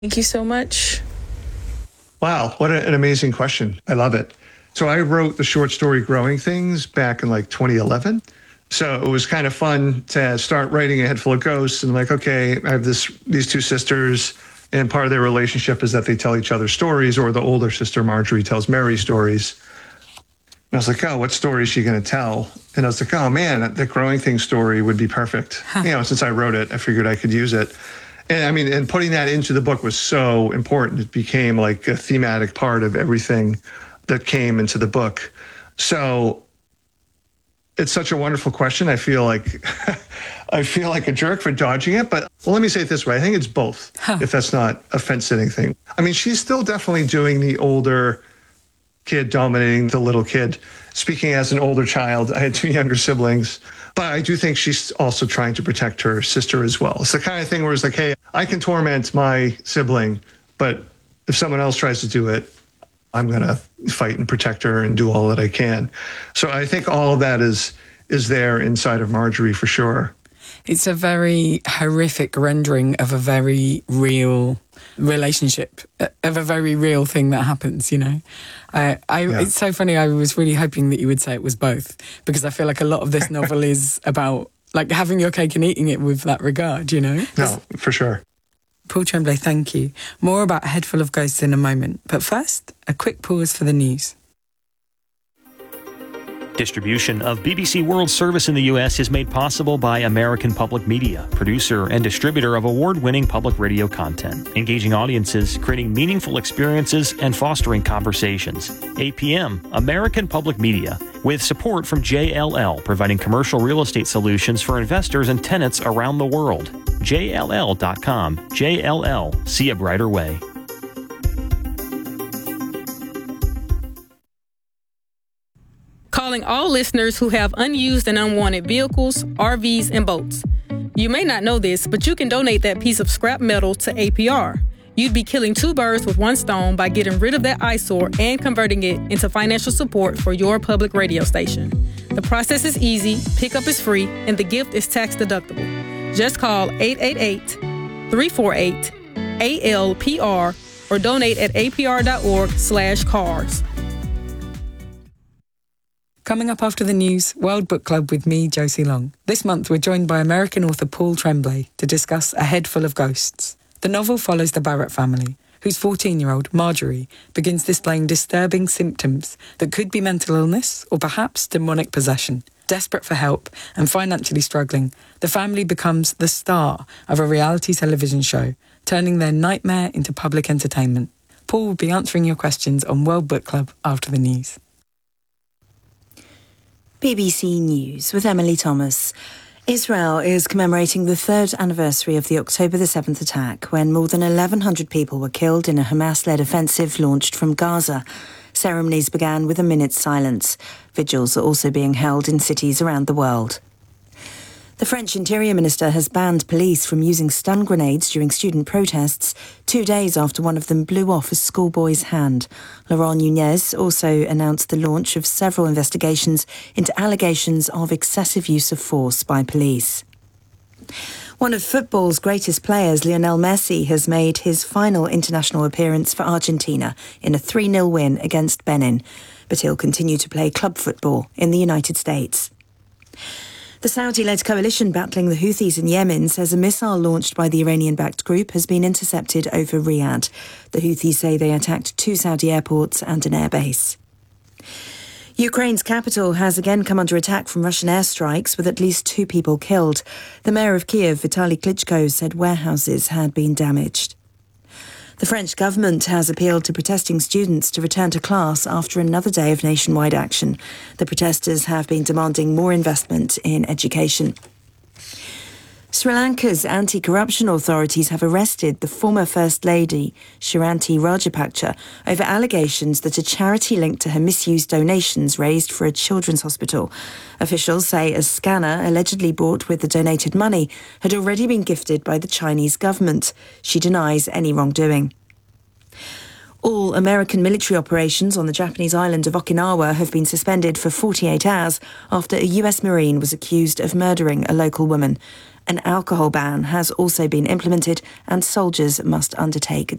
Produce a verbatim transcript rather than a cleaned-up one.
Thank you so much. Wow, what an amazing question. I love it. So I wrote the short story Growing Things back in like twenty eleven. So it was kind of fun to start writing A Head Full of Ghosts and like, okay, I have this these two sisters, and part of their relationship is that they tell each other stories, or the older sister, Marjorie, tells Mary stories. And I was like, oh, what story is she going to tell? And I was like, oh man, the Growing Things story would be perfect. Huh. You know, since I wrote it, I figured I could use it. And I mean, and putting that into the book was so important. It became like a thematic part of everything that came into the book. So it's such a wonderful question. I feel like I feel like a jerk for dodging it, but well, let me say it this way. I think it's both, huh. if that's not a fence-sitting thing. I mean, she's still definitely doing the older kid dominating the little kid. Speaking as an older child, I had two younger siblings, but I do think she's also trying to protect her sister as well. It's the kind of thing where it's like, hey, I can torment my sibling, but if someone else tries to do it, I'm going to fight and protect her and do all that I can. So I think all of that is is there inside of Marjorie for sure. It's a very horrific rendering of a very real relationship, of a very real thing that happens, you know. I, I, yeah. It's so funny. I was really hoping that you would say it was both, because I feel like a lot of this novel is about like having your cake and eating it with that regard, you know. No, for sure. Paul Tremblay, thank you. More about A Head Full of Ghosts in a moment. But first, a quick pause for the news. Distribution of B B C World Service in the U S is made possible by American Public Media, producer and distributor of award-winning public radio content, engaging audiences, creating meaningful experiences, and fostering conversations. A P M, American Public Media, with support from J L L, providing commercial real estate solutions for investors and tenants around the world. J L L dot com. J L L. See a brighter way. Calling all listeners who have unused and unwanted vehicles, R Vs, and boats. You may not know this, but you can donate that piece of scrap metal to A P R. You'd be killing two birds with one stone by getting rid of that eyesore and converting it into financial support for your public radio station. The process is easy, pickup is free, and the gift is tax deductible. Just call eight eight eight, three four eight, A L P R or donate at apr.org slash cars. Coming up after the news, World Book Club with me, Josie Long. This month we're joined by American author Paul Tremblay to discuss A Head Full of Ghosts. The novel follows the Barrett family, whose fourteen-year-old, Marjorie, begins displaying disturbing symptoms that could be mental illness or perhaps demonic possession. Desperate for help and financially struggling, the family becomes the star of a reality television show, turning their nightmare into public entertainment. Paul will be answering your questions on World Book Club after the news. B B C News with Emily Thomas. Israel is commemorating the third anniversary of the October the seventh attack, when more than eleven hundred people were killed in a Hamas-led offensive launched from Gaza. Ceremonies began with a minute's silence. Vigils are also being held in cities around the world. The French Interior Minister has banned police from using stun grenades during student protests, two days after one of them blew off a schoolboy's hand. Laurent Nunez also announced the launch of several investigations into allegations of excessive use of force by police. One of football's greatest players, Lionel Messi, has made his final international appearance for Argentina in a three nil win against Benin, but he'll continue to play club football in the United States. The Saudi-led coalition battling the Houthis in Yemen says a missile launched by the Iranian-backed group has been intercepted over Riyadh. The Houthis say they attacked two Saudi airports and an airbase. Ukraine's capital has again come under attack from Russian airstrikes, with at least two people killed. The mayor of Kiev, Vitaly Klitschko, said warehouses had been damaged. The French government has appealed to protesting students to return to class after another day of nationwide action. The protesters have been demanding more investment in education. Sri Lanka's anti-corruption authorities have arrested the former First Lady, Shanti Rajapaksa, over allegations that a charity linked to her misused donations raised for a children's hospital. Officials say a scanner allegedly bought with the donated money had already been gifted by the Chinese government. She denies any wrongdoing. All American military operations on the Japanese island of Okinawa have been suspended for forty-eight hours after a U S Marine was accused of murdering a local woman. An alcohol ban has also been implemented, and soldiers must undertake